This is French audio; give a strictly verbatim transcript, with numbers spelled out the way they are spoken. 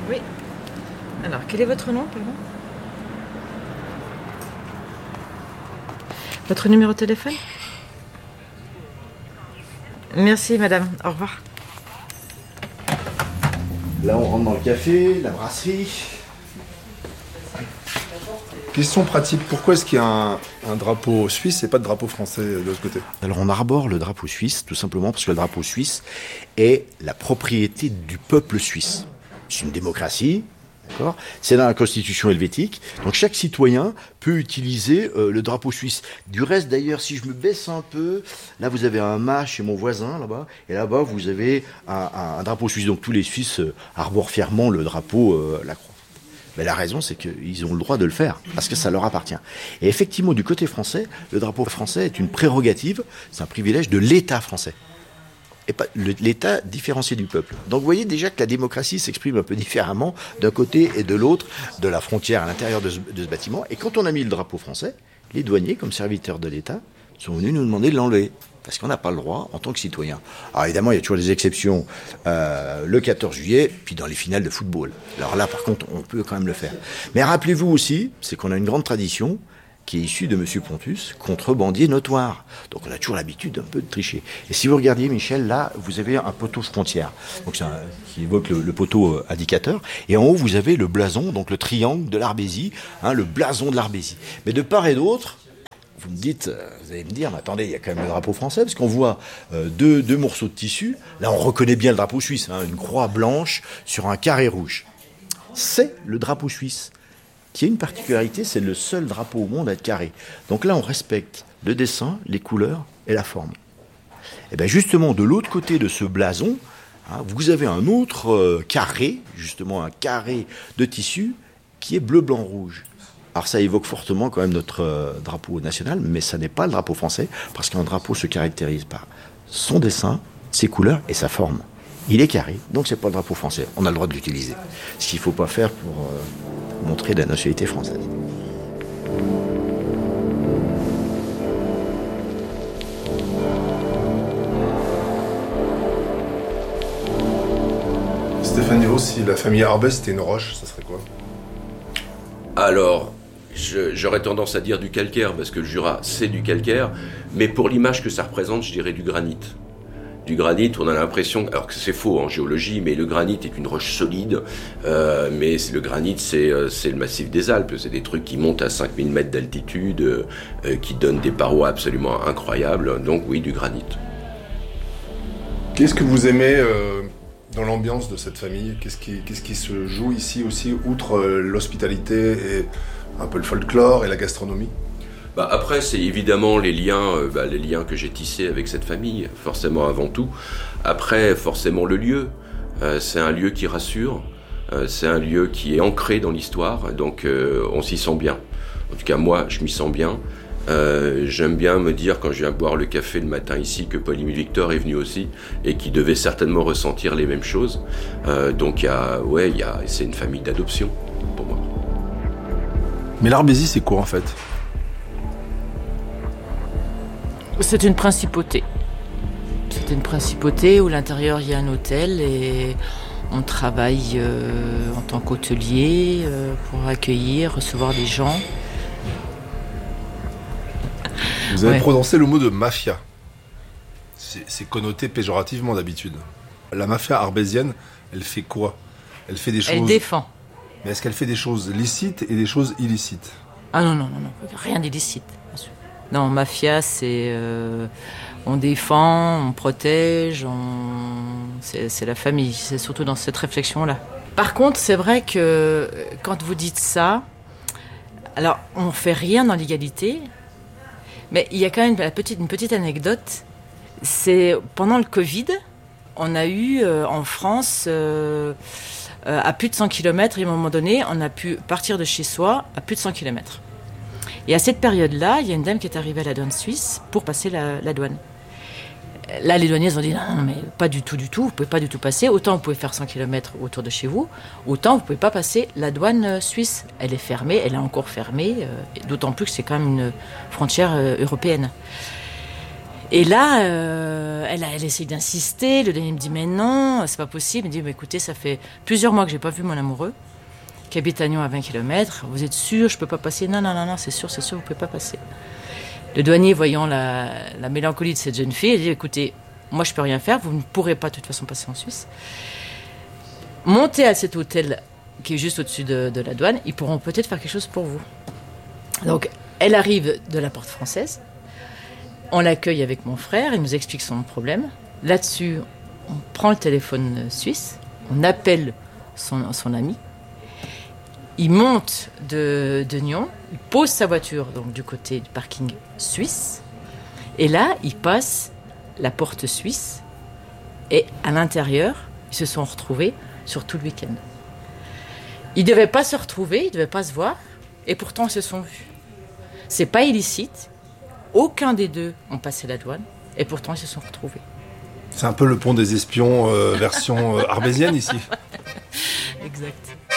Oui. Alors, quel est votre nom, pardon ? Votre numéro de téléphone ? Merci, madame. Au revoir. Là, on rentre dans le café, la brasserie. Question pratique, pourquoi est-ce qu'il y a un, un drapeau suisse et pas de drapeau français de l'autre côté ? Alors, on arbore le drapeau suisse, tout simplement parce que le drapeau suisse est la propriété du peuple suisse. C'est une démocratie. D'accord ? C'est dans la constitution helvétique. Donc chaque citoyen peut utiliser euh, le drapeau suisse. Du reste, d'ailleurs, si je me baisse un peu, là vous avez un mât chez mon voisin, là-bas, et là-bas vous avez un, un, un drapeau suisse. Donc tous les Suisses euh, arborent fièrement le drapeau, euh, la croix. Mais la raison, c'est qu'ils ont le droit de le faire, parce que ça leur appartient. Et effectivement, du côté français, le drapeau français est une prérogative, c'est un privilège de l'État français. Et pas l'État différencié du peuple. Donc vous voyez déjà que la démocratie s'exprime un peu différemment d'un côté et de l'autre de la frontière à l'intérieur de ce, de ce bâtiment. Et quand on a mis le drapeau français, les douaniers, comme serviteurs de l'État, sont venus nous demander de l'enlever. Parce qu'on n'a pas le droit en tant que citoyen. Alors évidemment, il y a toujours des exceptions. Euh, le quatorze juillet, puis dans les finales de football. Alors là, par contre, on peut quand même le faire. Mais rappelez-vous aussi, c'est qu'on a une grande tradition qui est issu de M. Pontus, contrebandier notoire. Donc on a toujours l'habitude d'un peu de tricher. Et si vous regardiez, Michel, là, vous avez un poteau frontière, donc c'est un, qui évoque le, le poteau indicateur, et en haut, vous avez le blason, donc le triangle de l'Arbésie, hein, le blason de l'Arbésie. Mais de part et d'autre, vous me dites, vous allez me dire, mais attendez, il y a quand même le drapeau français, parce qu'on voit euh, deux, deux morceaux de tissu. Là, on reconnaît bien le drapeau suisse, hein, une croix blanche sur un carré rouge. C'est le drapeau suisse. Qui a une particularité, c'est le seul drapeau au monde à être carré. Donc là, on respecte le dessin, les couleurs et la forme. Et bien justement, de l'autre côté de ce blason, hein, vous avez un autre euh, carré, justement un carré de tissu, qui est bleu, blanc, rouge. Alors ça évoque fortement quand même notre euh, drapeau national, mais ça n'est pas le drapeau français, parce qu'un drapeau se caractérise par son dessin, ses couleurs et sa forme. Il est carré, donc c'est pas le drapeau français. On a le droit de l'utiliser. Ce qu'il ne faut pas faire pour euh, montrer la nationalité française. Stéphane Hérault, si la famille Arbès c'était une roche, ça serait quoi ? Alors, je, j'aurais tendance à dire du calcaire, parce que le Jura, c'est du calcaire, mais pour l'image que ça représente, je dirais du granit. Du granit, on a l'impression, alors que c'est faux en géologie, mais le granit est une roche solide, euh, mais le granit, c'est, c'est le massif des Alpes, c'est des trucs qui montent à cinq mille mètres d'altitude, euh, qui donnent des parois absolument incroyables, donc oui, du granit. Qu'est-ce que vous aimez euh, dans l'ambiance de cette famille ? Qu'est-ce qui, qu'est-ce qui se joue ici aussi, outre euh, l'hospitalité et un peu le folklore et la gastronomie ? Bah après, c'est évidemment les liens, euh, bah, les liens que j'ai tissés avec cette famille, forcément avant tout. Après, forcément le lieu. Euh, c'est un lieu qui rassure. Euh, c'est un lieu qui est ancré dans l'histoire. Donc, euh, on s'y sent bien. En tout cas, moi, je m'y sens bien. Euh, j'aime bien me dire, quand je viens boire le café le matin ici, que Paul-Émile Victor est venu aussi et qui devait certainement ressentir les mêmes choses. Euh, donc, il y a, ouais, il y a, c'est une famille d'adoption pour moi. Mais l'Arbésie, c'est quoi en fait ? C'est une principauté. C'est une principauté où à l'intérieur il y a un hôtel et on travaille euh, en tant qu'hôtelier euh, pour accueillir, recevoir des gens. Vous avez Ouais. prononcé le mot de mafia. C'est, c'est connoté péjorativement d'habitude. La mafia arbésienne, elle fait quoi ? Elle fait des choses... Elle défend. Mais est-ce qu'elle fait des choses licites et des choses illicites ? Ah non, non, non, non, rien d'illicite. Bien sûr. Non, mafia, c'est... Euh, on défend, on protège, on... C'est, c'est la famille. C'est surtout dans cette réflexion-là. Par contre, c'est vrai que quand vous dites ça, alors on ne fait rien dans l'égalité, mais il y a quand même la petite, une petite anecdote. C'est pendant le Covid, on a eu euh, en France... Euh, Euh, à plus de cent kilomètres, et à un moment donné, on a pu partir de chez soi à plus de cent kilomètres. Et à cette période-là, il y a une dame qui est arrivée à la douane suisse pour passer la, la douane. Là, les douaniers ont dit non, non, mais pas du tout, du tout, vous ne pouvez pas du tout passer. Autant vous pouvez faire cent kilomètres autour de chez vous, autant vous ne pouvez pas passer la douane suisse. Elle est fermée, elle est encore fermée, euh, d'autant plus que c'est quand même une frontière euh, européenne. Et là, euh, elle, a, elle essaie d'insister. Le douanier me dit mais non, c'est pas possible. Il me dit mais écoutez, ça fait plusieurs mois que j'ai pas vu mon amoureux, qui habite à Nyon à vingt kilomètres. Vous êtes sûr, je peux pas passer? Non, non, non, non, c'est sûr, c'est sûr, vous pouvez pas passer. Le douanier, voyant la, la mélancolie de cette jeune fille, il dit écoutez, moi je peux rien faire, vous ne pourrez pas de toute façon passer en Suisse. Montez à cet hôtel qui est juste au-dessus de, de la douane, ils pourront peut-être faire quelque chose pour vous. Donc, elle arrive de la porte française, on l'accueille avec mon frère, il nous explique son problème. Là-dessus, on prend le téléphone suisse, on appelle son, son ami, il monte de, de Nyon, il pose sa voiture donc, du côté du parking suisse, et là, il passe la porte suisse, et à l'intérieur, ils se sont retrouvés sur tout le week-end. Ils ne devaient pas se retrouver, ils ne devaient pas se voir, et pourtant ils se sont vus. C'est pas illicite, aucun des deux ont passé la douane, et pourtant ils se sont retrouvés. C'est un peu le pont des espions euh, version euh, armésienne ici. Exact.